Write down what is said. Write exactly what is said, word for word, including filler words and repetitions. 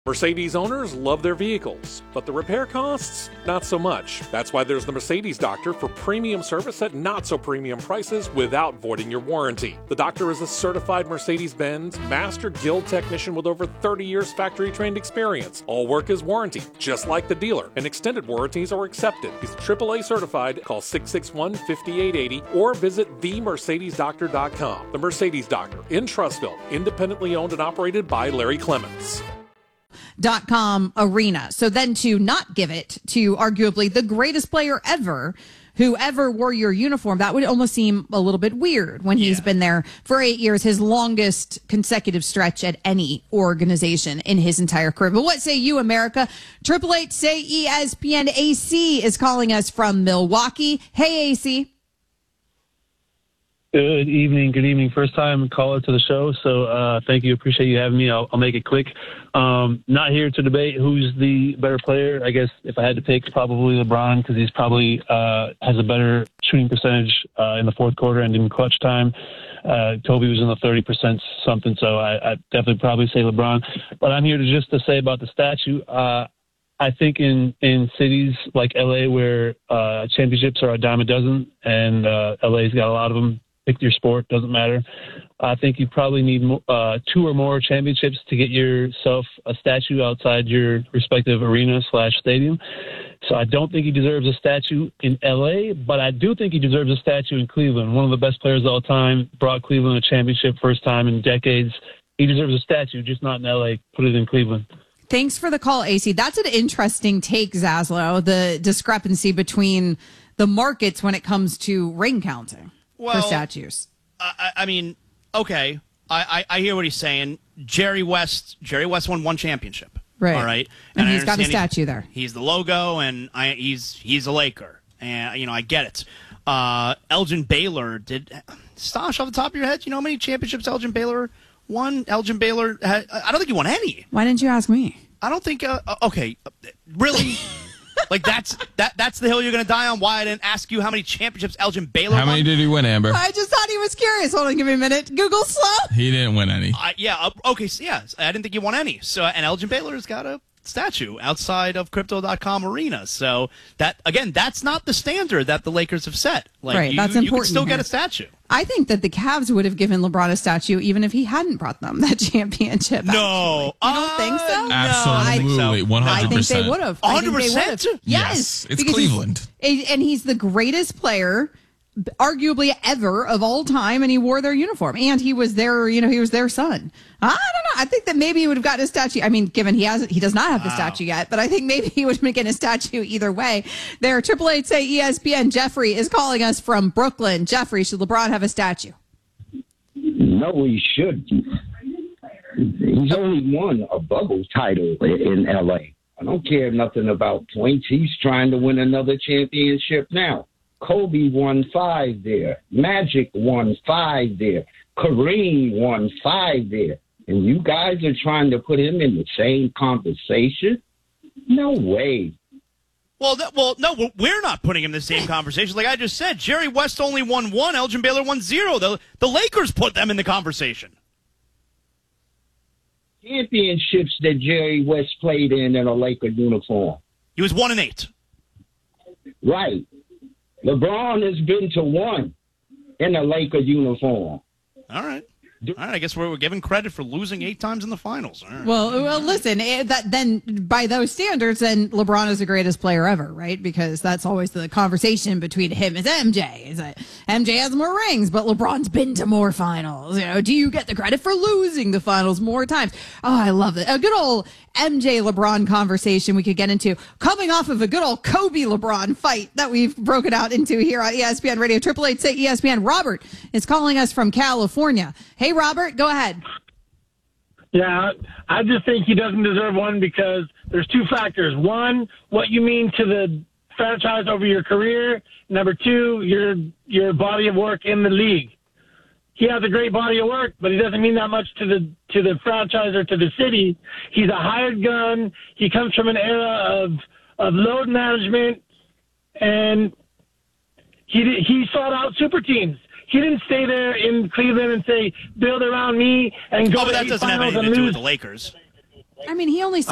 Mercedes owners love their vehicles, but the repair costs, not so much. That's why there's the Mercedes Doctor for premium service at not so premium prices without voiding your warranty. The Doctor is a certified Mercedes-Benz Master Guild technician with over thirty years factory-trained experience. All work is warranty, just like the dealer, and extended warranties are accepted. He's triple A certified. Call six six one, five eight eight zero or visit the mercedes doctor dot com. The Mercedes Doctor in Trussville, independently owned and operated by Larry Clements. Dot com arena. So then to not give it to arguably the greatest player ever who ever wore your uniform, that would almost seem a little bit weird when he's yeah. been there for eight years, his longest consecutive stretch at any organization in his entire career. But what say you, America? Triple Eight say E S P N. A C is calling us from Milwaukee. Hey, A C. Good evening. Good evening. First time caller to the show. So uh, thank you. Appreciate you having me. I'll, I'll make it quick. Um, not here to debate who's the better player. I guess if I had to pick, probably LeBron, because he's probably uh, has a better shooting percentage uh, in the fourth quarter and in clutch time. Uh, Kobe was in the thirty percent something. So I, I definitely probably say LeBron. But I'm here to just to say about the statue. Uh, I think in, in cities like L A where uh, championships are a dime a dozen, and uh, L A's got a lot of them. Pick your sport, doesn't matter. I think you probably need uh, two or more championships to get yourself a statue outside your respective arena slash stadium. So I don't think he deserves a statue in L A, but I do think he deserves a statue in Cleveland. One of the best players of all time, brought Cleveland a championship first time in decades. He deserves a statue, just not in L A. Put it in Cleveland. Thanks for the call, A C. That's an interesting take, Zaslow, the discrepancy between the markets when it comes to ring counting. Well, for statues. I, I mean, okay, I, I, I hear what he's saying. Jerry West, Jerry West won one championship, right? All right, and, and he's got a statue he, there. He's the logo, and I, he's he's a Laker, and you know I get it. Uh, Elgin Baylor did. Stosh, off the top of your head, you know how many championships Elgin Baylor won? Elgin Baylor, had, I don't think he won any. Why didn't you ask me? I don't think. Uh, okay, really. Like, that's that that's the hill you're going to die on? Why I didn't ask you how many championships Elgin Baylor How won? many did he win, Amber? I just thought he was curious. Hold on, give me a minute. Google slow. He didn't win any. Uh, yeah, uh, okay, so yeah, I didn't think he won any. So, and Elgin Baylor's got a statue outside of Crypto dot com arena. So, that again, that's not the standard that the Lakers have set. Like, right, you, that's you, important. You can still here. get a statue. I think that the Cavs would have given LeBron a statue even if he hadn't brought them that championship. No. Actually. You don't uh, think so? Absolutely. No, one hundred percent. I think they would have. one hundred percent? Yes. yes. It's Cleveland. He's, and he's the greatest player, arguably ever, of all time, and he wore their uniform. And he was their, you know, he was their son. I don't know. I think that maybe he would have gotten a statue. I mean, given he hasn't, he does not have the wow. statue yet, but I think maybe he would have been getting a statue either way. There, Triple Eight say E S P N. Jeffrey is calling us from Brooklyn. Jeffrey, should LeBron have a statue? No, he should. He's only won a bubble title in L A. I don't care nothing about points. He's trying to win another championship now. Kobe won five there. Magic won five there. Kareem won five there. And you guys are trying to put him in the same conversation? No way. Well, th- well, no, we're not putting him in the same conversation. Like I just said, Jerry West only won one. Elgin Baylor won zero. The, the Lakers put them in the conversation. Championships that Jerry West played in in a Laker uniform. He was one and eight. Right. LeBron has been to one in a Laker uniform. All right. All right, I guess we're, we're giving credit for losing eight times in the finals. All right. Well, well, listen, that then by those standards, then LeBron is the greatest player ever, right? Because that's always the conversation between him and M J. Is that M J has more rings, but LeBron's been to more finals. You know, do you get the credit for losing the finals more times? Oh, I love it. A good old M J LeBron conversation we could get into, coming off of a good old Kobe LeBron fight that we've broken out into here on E S P N Radio. Triple Eight say E S P N. Robert is calling us from California. Hey, Robert, go ahead. Yeah, I just think he doesn't deserve one because there's two factors. One, what you mean to the franchise over your career. Number two, your your body of work in the league. He has a great body of work, but he doesn't mean that much to the to the franchise or to the city. He's a hired gun. He comes from an era of of load management, and he he sought out super teams. He didn't stay there in Cleveland and say, build around me and go oh, but to that eight doesn't have finals anything and to do lose. with the Lakers. I mean, he only